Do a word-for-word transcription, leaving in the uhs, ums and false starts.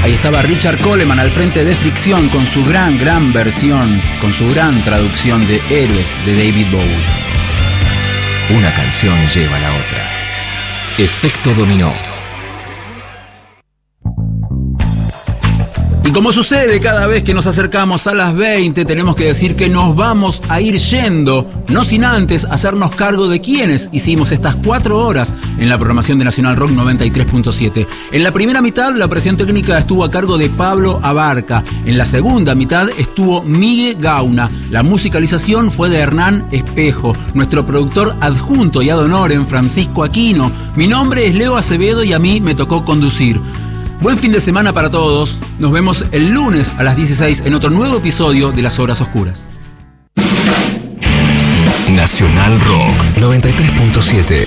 Ahí estaba Richard Coleman al frente de Fricción con su gran, gran versión, con su gran traducción de Héroes de David Bowie. Una canción lleva a la otra. Efecto dominó. Y como sucede cada vez que nos acercamos a las veinte, tenemos que decir que nos vamos a ir yendo, no sin antes hacernos cargo de quienes hicimos estas cuatro horas en la programación de Nacional Rock noventa y tres punto siete. En la primera mitad, la operación técnica estuvo a cargo de Pablo Abarca. En la segunda mitad estuvo Miguel Gauna. La musicalización fue de Hernán Espejo. Nuestro productor adjunto y ad honorem, Francisco Aquino. Mi nombre es Leo Acevedo y a mí me tocó conducir. Buen fin de semana para todos. Nos vemos el lunes a las dieciséis en otro nuevo episodio de Las Horas Oscuras. Nacional Rock noventa y tres punto siete.